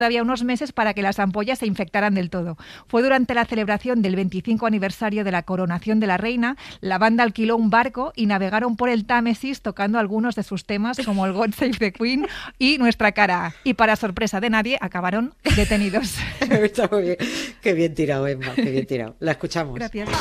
todavía unos meses para que las ampollas se infectaran del todo. Fue durante la celebración del 25 aniversario de la coronación de la reina. La banda alquiló un barco y navegaron por el Támesis tocando algunos de sus temas como el God Save the Queen y Nuestra cara A. Y para sorpresa de nadie acabaron detenidos. Está muy bien. Qué bien tirado, Emma, qué bien tirado. La escuchamos. Gracias.